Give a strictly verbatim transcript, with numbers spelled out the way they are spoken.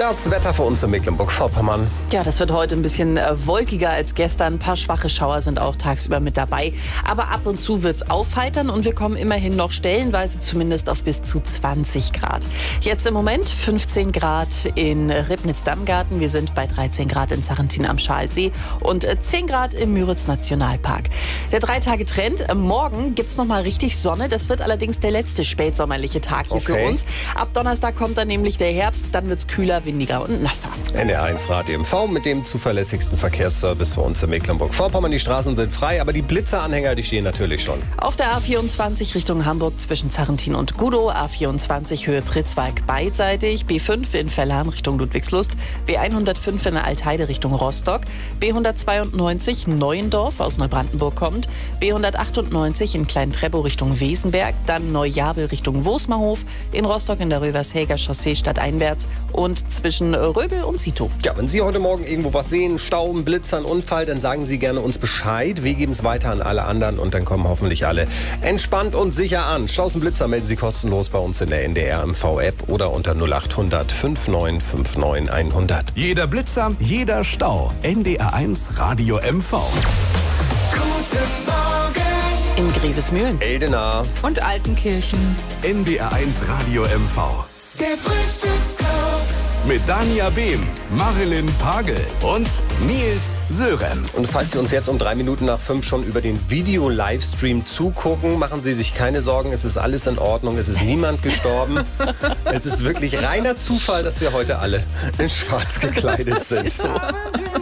Das Wetter für uns in Mecklenburg-Vorpommern. Ja, das wird heute ein bisschen äh, wolkiger als gestern. Ein paar schwache Schauer sind auch tagsüber mit dabei. Aber ab und zu wird es aufheitern und wir kommen immerhin noch stellenweise zumindest auf bis zu zwanzig Grad. Jetzt im Moment fünfzehn Grad in Ribnitz-Dammgarten. Wir sind bei dreizehn Grad in Sarrentin am Schalsee und äh, zehn Grad im Müritz-Nationalpark. Der Drei-Tage-Trend. Äh, morgen gibt es nochmal richtig Sonne. Das wird allerdings der letzte spätsommerliche Tag hier Okay. für uns. Ab Donnerstag kommt dann nämlich der Herbst. Dann wird es kühler, windiger und nasser. N D R eins Radio M V mit dem zuverlässigsten Verkehrsservice für uns in Mecklenburg-Vorpommern. Die Straßen sind frei, aber die Blitzeranhänger, die stehen natürlich schon. Auf der A vierundzwanzig Richtung Hamburg zwischen Zarrentin und Gudow, A vierundzwanzig Höhe Pritzwalk beidseitig, B fünf in Verlan Richtung Ludwigslust, B hundertfünf in der Altheide Richtung Rostock, B hundertzweiundneunzig Neuendorf aus Neubrandenburg kommt, B hundertachtundneunzig in Klein-Treppow Richtung Wesenberg, dann Neujabel Richtung Wosmerhof, in Rostock in der Rövershäger Chaussee stadteinwärts und zwischen Röbel und Sito. Ja, wenn Sie heute Morgen irgendwo was sehen, Stau, ein Blitzer, ein Unfall, dann sagen Sie gerne uns Bescheid. Wir geben es weiter an alle anderen und dann kommen hoffentlich alle entspannt und sicher an. Staus und Blitzer melden Sie kostenlos bei uns in der N D R M V-App oder unter null acht hundert neunundfünfzig neunundfünfzig hundert. Jeder Blitzer, jeder Stau. N D R eins Radio M V. Guten Morgen! In Grevesmühlen. Eldena. Und Altenkirchen. N D R eins Radio M V. Der Frühstücksclub. Mit Dania Behm, Marilyn Pagel und Nils Sörenz. Und falls Sie uns jetzt um drei Minuten nach fünf schon über den Video-Livestream zugucken, machen Sie sich keine Sorgen, es ist alles in Ordnung, es ist niemand gestorben. Es ist wirklich reiner Zufall, dass wir heute alle in schwarz gekleidet sind. Ist so.